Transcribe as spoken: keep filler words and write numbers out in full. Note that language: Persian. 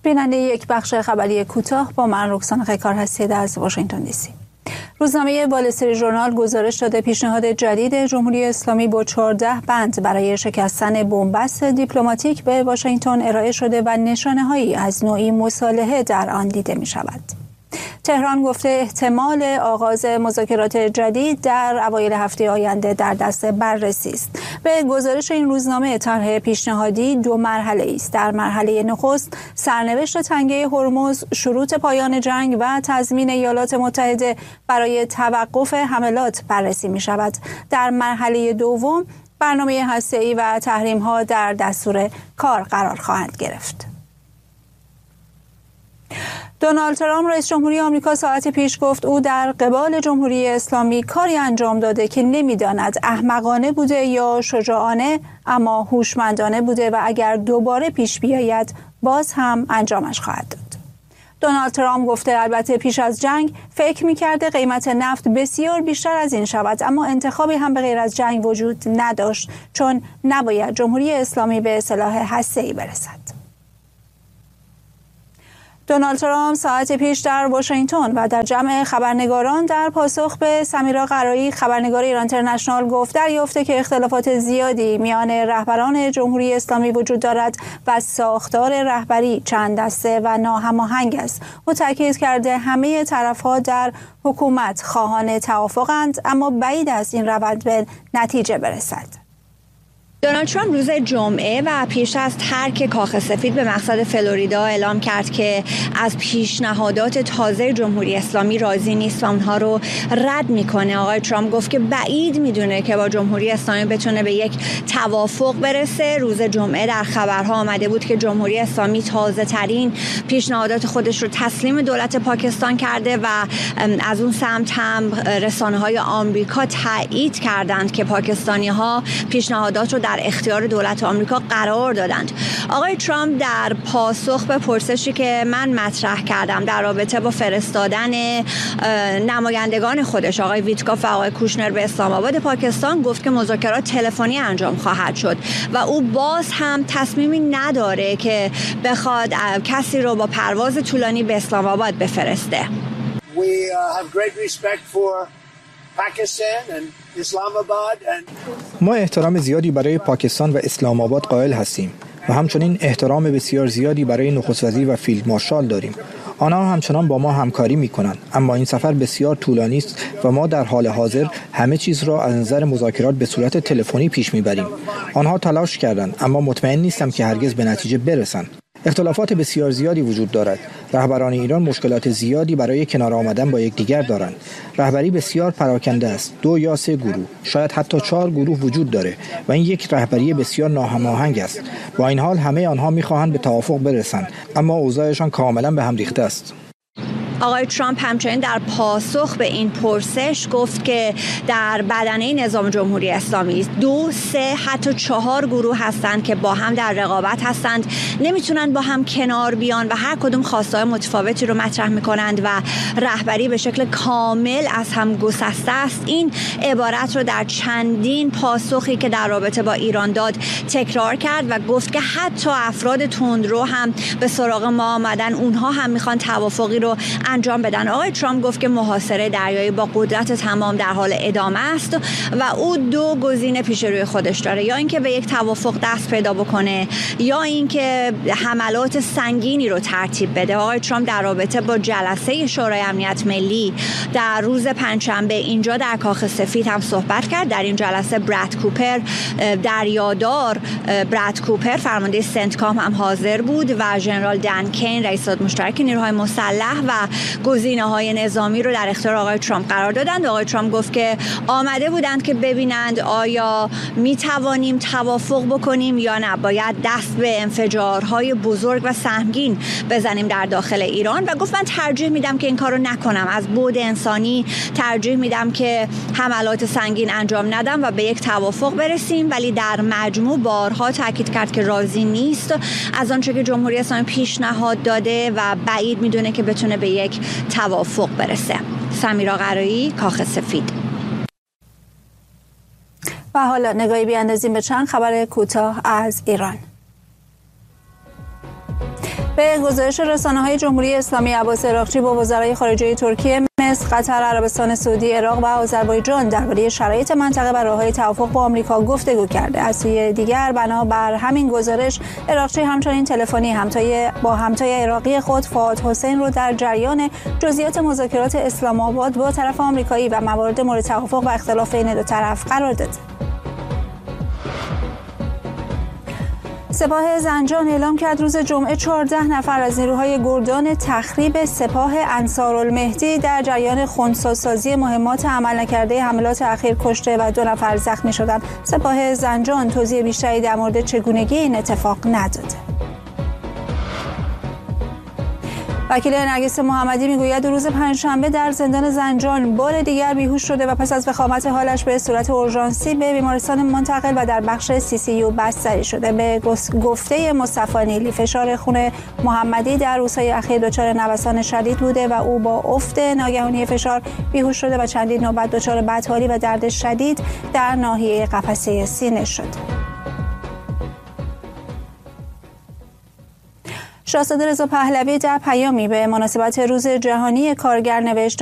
بیننده یک بخش خبری کوتاه با من رکسان قیکار هستید از واشنگتن دی سی. روزنامه وال استریت ژورنال گزارش داده پیشنهاد جدید جمهوری اسلامی با چهارده بند برای شکستن بن‌بست دیپلماتیک به واشنگتن ارائه شده و نشانه‌هایی از نوعی مصالحه در آن دیده می‌شود. تهران گفته احتمال آغاز مذاکرات جدید در اوایل هفته آینده در دست بررسی است. به گزارش این روزنامه طرح پیشنهادی دو مرحله است. در مرحله نخست سرنوشت تنگه هرمز، شروط پایان جنگ و تضمین ایالات متحده برای توقف حملات بررسی می شود. در مرحله دوم برنامه هسته‌ای و تحریم‌ها در دستور کار قرار خواهند گرفت. دونالد ترامپ رئیس جمهوری آمریکا ساعتی پیش گفت او در قبال جمهوری اسلامی کاری انجام داده که نمیداند احمقانه بوده یا شجاعانه، اما هوشمندانه بوده و اگر دوباره پیش بیاید باز هم انجامش خواهد داد. دونالد ترامپ گفته البته پیش از جنگ فکر می‌کرده قیمت نفت بسیار بیشتر از این شود، اما انتخابی هم به غیر از جنگ وجود نداشت، چون نباید جمهوری اسلامی به سلاح هسته‌ای برسد. دونالد ترامپ ساعت پیش در واشنگتن و در جمع خبرنگاران در پاسخ به سمیرا قرایی خبرنگار ایران اینترنشنال گفت دریافته که اختلافات زیادی میان رهبران جمهوری اسلامی وجود دارد و ساختار رهبری چند دسته و ناهماهنگ است. او تاکید کرده همه طرف‌ها در حکومت خواهان توافقند، اما بعید است این روند به نتیجه برسد. دونالد ترامپ روز جمعه و پیش از ترک کاخ سفید به مقصد فلوریدا اعلام کرد که از پیشنهادات تازه جمهوری اسلامی راضی نیست و اونها رو رد میکنه. آقای ترامپ گفت که بعید میدونه که با جمهوری اسلامی بتونه به یک توافق برسه. روز جمعه در خبرها آمده بود که جمهوری اسلامی تازه ترین پیشنهادات خودش رو تسلیم دولت پاکستان کرده و از اون سمت هم رسانه های آمریکا تایید کردند که پاکستانی ها پیشنهادات رو در اختیار دولت آمریکا قرار دادند. آقای ترامپ در پاسخ به پرسشی که من مطرح کردم در رابطه با فرستادن نمایندگان خودش آقای ویتکاف و آقای کوشنر به اسلام آباد پاکستان گفت که مذاکرات تلفنی انجام خواهد شد و او باز هم تصمیمی نداره که بخواد کسی رو با پرواز طولانی به اسلام آباد بفرسته. We uh, have great respect for Pakistan and ما احترام زیادی برای پاکستان و اسلام آباد قائل هستیم و همچنین احترام بسیار زیادی برای نخست وزیر و فیلد مارشال داریم. آنها همچنان با ما همکاری می کنند، اما این سفر بسیار طولانی است و ما در حال حاضر همه چیز را از نظر مذاکرات به صورت تلفنی پیش می بریم. آنها تلاش کردند، اما مطمئن نیستم که هرگز به نتیجه برسند. اختلافات بسیار زیادی وجود دارد. رهبران ایران مشکلات زیادی برای کنار آمدن با یکدیگر دارند. رهبری بسیار پراکنده است. دو یا سه گروه، شاید حتی چهار گروه وجود داره و این یک رهبری بسیار ناهماهنگ است. با این حال همه آنها می‌خواهند به توافق برسند، اما اوضاعشان کاملا به هم ریخته است. آقای ترامپ همچنین در پاسخ به این پرسش گفت که در بدنه نظام جمهوری اسلامی دو، سه، حتی چهار گروه هستند که با هم در رقابت هستند، نمیتونن با هم کنار بیان و هر کدوم خواستهای متفاوتی رو مطرح میکنند و رهبری به شکل کامل از هم گسسته است. این عبارت رو در چندین پاسخی که در رابطه با ایران داد تکرار کرد و گفت که حتی افراد تندرو هم به سراغ ما آمدن، اونها هم میخوان توافقی رو انجام بدن. آقای ترامپ گفت که محاصره دریایی با قدرت تمام در حال ادامه است و او دو گزینه پیش روی خودش داره، یا اینکه به یک توافق دست پیدا بکنه یا اینکه حملات سنگینی رو ترتیب بده. آقای ترامپ در رابطه با جلسه شورای امنیت ملی در روز پنجشنبه اینجا در کاخ سفید هم صحبت کرد. در این جلسه براد کوپر دریادار براد کوپر فرمانده سنتکام هم حاضر بود و ژنرال دن کین رئیس مشترک نیروهای مسلح و گزینه‌های نظامی رو در اختیار آقای ترامپ قرار دادند. آقای ترامپ گفت که آمده بودند که ببینند آیا می‌توانیم توافق بکنیم یا نه، باید دست به انفجارهای بزرگ و سهمگین بزنیم در داخل ایران و گفت من ترجیح میدم که این کارو نکنم، از بعد انسانی ترجیح میدم که حملات سنگین انجام ندم و به یک توافق برسیم، ولی در مجموع بارها تاکید کرد که راضی نیست از آنچه که جمهوری اسلامی پیشنهاد داده و بعید میدونه که بتونه به یک توافق برسه. سمیرا قرایی، کاخ سفید. و حالا نگاهی بیاندازیم به چند خبر کوتاه از ایران. به گزارش رسانه‌های جمهوری اسلامی، عباس عراقچی با وزرای خارجه ترکیه، مصر، قطر، عربستان سعودی، عراق و آذربایجان درباره شرایط منطقه و راه‌های توافق با آمریکا گفتگو کرده. از سوی دیگر بنا بر همین گزارش، عراقچی همچنین تلفنی همتای با همتای عراقی خود فؤاد حسین رو در جریان جزئیات مذاکرات اسلام آباد با طرف آمریکایی و موارد مورد توافق و اختلاف بین دو طرف قرار داد. سپاه زنجان اعلام کرد روز جمعه چهارده نفر از نیروهای گردان تخریب سپاه انصارالمهدی در جریان خنثی‌سازی مهمات عمل نکرده حملات اخیر کشته و دو نفر زخمی شدند. سپاه زنجان توضیح بیشتری در مورد چگونگی این اتفاق نداده. وکیل نرگس محمدی میگوید روز پنجشنبه در زندان زنجان بار دیگر بیهوش شده و پس از وخامت حالش به صورت اورژانسی به بیمارستان منتقل و در بخش سی سی یو بستری شده. به گفته مصطفی نیلی، فشار خون محمدی در روزهای اخیر دچار نوسان شدید بوده و او با افت ناگهانی فشار بیهوش شده و چندین نوبت دچار بدحالی و درد شدید در ناحیه قفسه سینه شد. شاهزاده رضا پهلوی در پیامی به مناسبت روز جهانی کارگر نوشت